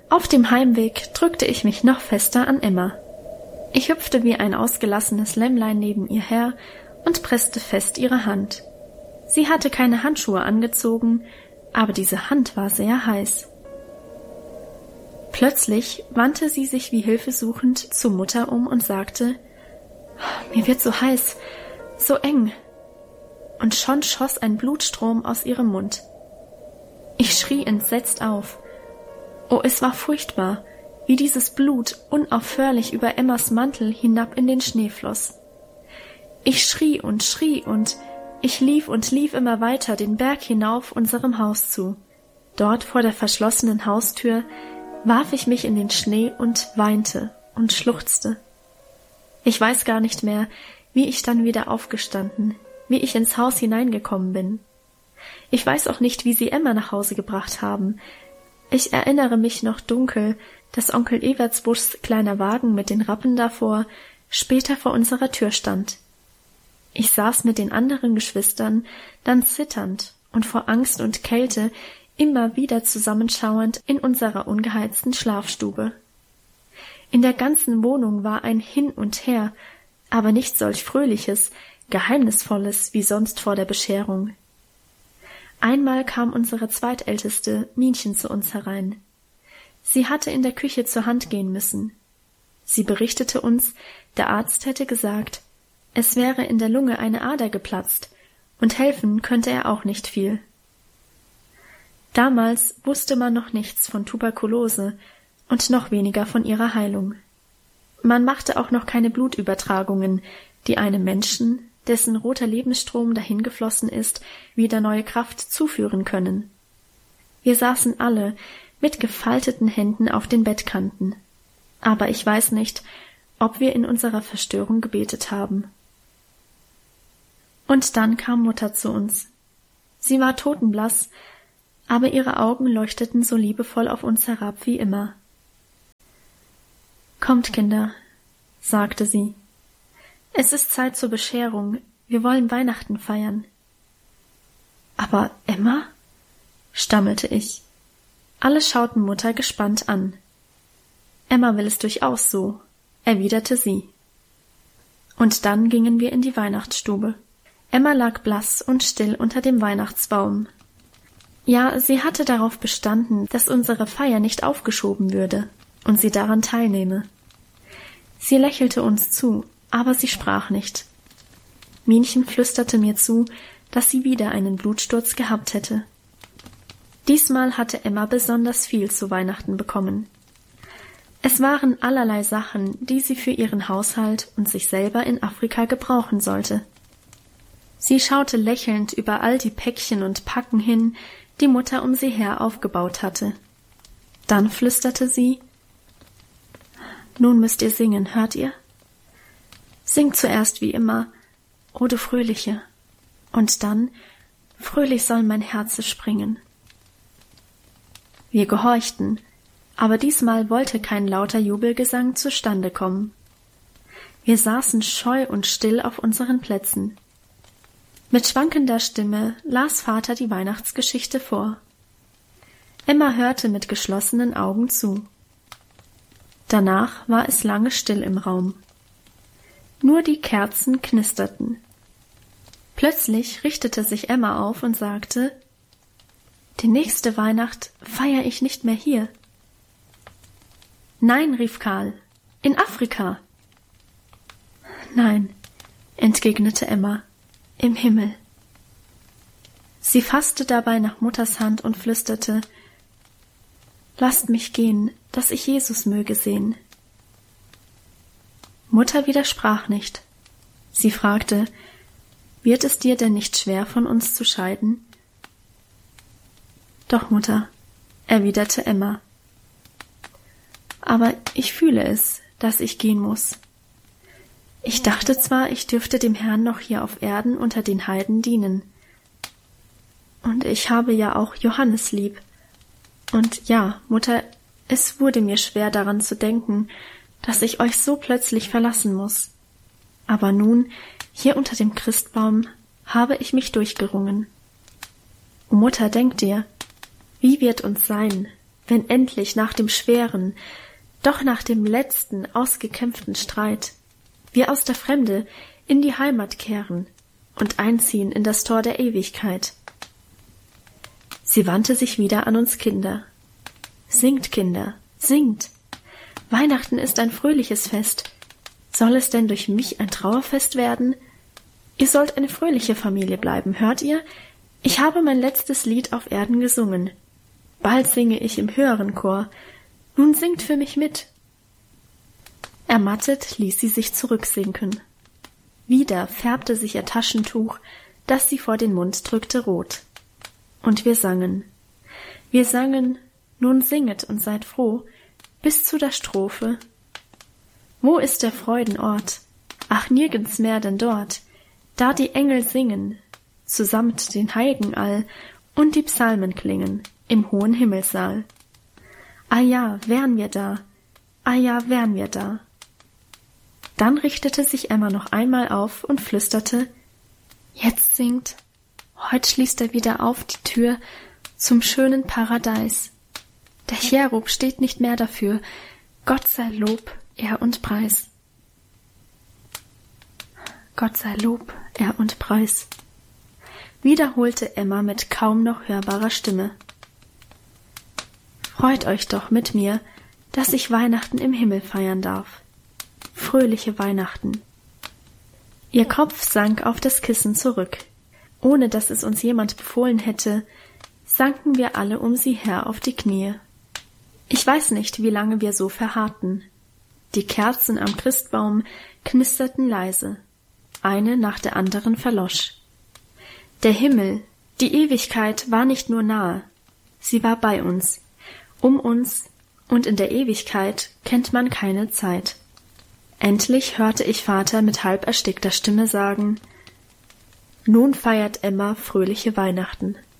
Auf dem Heimweg drückte ich mich noch fester an Emma. Ich hüpfte wie ein ausgelassenes Lämmlein neben ihr her und presste fest ihre Hand. Sie hatte keine Handschuhe angezogen, aber diese Hand war sehr heiß. Plötzlich wandte sie sich wie hilfesuchend zu Mutter um und sagte: »Mir wird so heiß, so eng.« Und schon schoss ein Blutstrom aus ihrem Mund. Ich schrie entsetzt auf. Oh, es war furchtbar, wie dieses Blut unaufhörlich über Emmas Mantel hinab in den Schnee floss. Ich schrie und ich lief und lief immer weiter den Berg hinauf unserem Haus zu. Dort vor der verschlossenen Haustür warf ich mich in den Schnee und weinte und schluchzte. Ich weiß gar nicht mehr, wie ich dann wieder aufgestanden, wie ich ins Haus hineingekommen bin. Ich weiß auch nicht, wie sie Emma nach Hause gebracht haben. Ich erinnere mich noch dunkel, dass Onkel Evertsbuschs kleiner Wagen mit den Rappen davor später vor unserer Tür stand. Ich saß mit den anderen Geschwistern, dann zitternd und vor Angst und Kälte immer wieder zusammenschauernd in unserer ungeheizten Schlafstube. In der ganzen Wohnung war ein Hin und Her, aber nicht solch fröhliches, geheimnisvolles wie sonst vor der Bescherung. Einmal kam unsere zweitälteste, Minchen, zu uns herein. Sie hatte in der Küche zur Hand gehen müssen. Sie berichtete uns, der Arzt hätte gesagt, es wäre in der Lunge eine Ader geplatzt, und helfen könnte er auch nicht viel. Damals wusste man noch nichts von Tuberkulose und noch weniger von ihrer Heilung. Man machte auch noch keine Blutübertragungen, die einem Menschen, dessen roter Lebensstrom dahingeflossen ist, wieder neue Kraft zuführen können. Wir saßen alle mit gefalteten Händen auf den Bettkanten, aber ich weiß nicht, ob wir in unserer Verstörung gebetet haben. Und dann kam Mutter zu uns. Sie war totenblass, aber ihre Augen leuchteten so liebevoll auf uns herab wie immer. »Kommt, Kinder«, sagte sie. »Es ist Zeit zur Bescherung. Wir wollen Weihnachten feiern.« »Aber Emma?«, stammelte ich. Alle schauten Mutter gespannt an. »Emma will es durchaus so«, erwiderte sie. Und dann gingen wir in die Weihnachtsstube. Emma lag blass und still unter dem Weihnachtsbaum. Ja, sie hatte darauf bestanden, dass unsere Feier nicht aufgeschoben würde und sie daran teilnehme. Sie lächelte uns zu, aber sie sprach nicht. Minchen flüsterte mir zu, dass sie wieder einen Blutsturz gehabt hätte. Diesmal hatte Emma besonders viel zu Weihnachten bekommen. Es waren allerlei Sachen, die sie für ihren Haushalt und sich selber in Afrika gebrauchen sollte. Sie schaute lächelnd über all die Päckchen und Packen hin, die Mutter um sie her aufgebaut hatte. Dann flüsterte sie: »Nun müsst ihr singen, hört ihr? Singt zuerst wie immer, o du Fröhliche, und dann, fröhlich soll mein Herze springen.« Wir gehorchten, aber diesmal wollte kein lauter Jubelgesang zustande kommen. Wir saßen scheu und still auf unseren Plätzen. Mit schwankender Stimme las Vater die Weihnachtsgeschichte vor. Emma hörte mit geschlossenen Augen zu. Danach war es lange still im Raum. Nur die Kerzen knisterten. Plötzlich richtete sich Emma auf und sagte: »Die nächste Weihnacht feiere ich nicht mehr hier.« »Nein«, rief Karl, »in Afrika.« »Nein«, entgegnete Emma, »im Himmel.« Sie fasste dabei nach Mutters Hand und flüsterte: »Lasst mich gehen, dass ich Jesus möge sehen.« Mutter widersprach nicht. Sie fragte: »Wird es dir denn nicht schwer, von uns zu scheiden?« »Doch, Mutter«, erwiderte Emma. »Aber ich fühle es, dass ich gehen muss. Ich dachte zwar, ich dürfte dem Herrn noch hier auf Erden unter den Heiden dienen. Und ich habe ja auch Johannes lieb. Und ja, Mutter, es wurde mir schwer daran zu denken, dass ich euch so plötzlich verlassen muss. Aber nun, hier unter dem Christbaum, habe ich mich durchgerungen. O Mutter, denk dir, wie wird uns sein, wenn endlich nach dem schweren, doch nach dem letzten ausgekämpften Streit wir aus der Fremde in die Heimat kehren und einziehen in das Tor der Ewigkeit. Sie wandte sich wieder an uns Kinder. Singt, Kinder, singt! Weihnachten ist ein fröhliches Fest. Soll es denn durch mich ein Trauerfest werden? Ihr sollt eine fröhliche Familie bleiben, hört ihr? Ich habe mein letztes Lied auf Erden gesungen. Bald singe ich im höheren Chor. Nun singt für mich mit. Ermattet ließ sie sich zurücksinken. Wieder färbte sich ihr Taschentuch, das sie vor den Mund drückte, rot. Und wir sangen, nun singet und seid froh, bis zu der Strophe. Wo ist der Freudenort? Ach, nirgends mehr denn dort, da die Engel singen, zusamt den Heiligen all, und die Psalmen klingen im hohen Himmelssaal. Ah ja, wären wir da, ah ja, wären wir da. Dann richtete sich Emma noch einmal auf und flüsterte, jetzt singt, heut schließt er wieder auf die Tür zum schönen Paradies. Der Cherub steht nicht mehr dafür, Gott sei Lob, Ehr und Preis. Gott sei Lob, Ehr und Preis, wiederholte Emma mit kaum noch hörbarer Stimme. Freut euch doch mit mir, dass ich Weihnachten im Himmel feiern darf. Fröhliche Weihnachten. Ihr Kopf sank auf das Kissen zurück. Ohne dass es uns jemand befohlen hätte, sanken wir alle um sie her auf die Knie. Ich weiß nicht, wie lange wir so verharrten. Die Kerzen am Christbaum knisterten leise. Eine nach der anderen verlosch. Der Himmel, die Ewigkeit war nicht nur nahe, sie war bei uns, um uns, und in der Ewigkeit kennt man keine Zeit. Endlich hörte ich Vater mit halb erstickter Stimme sagen, nun feiert Emma fröhliche Weihnachten.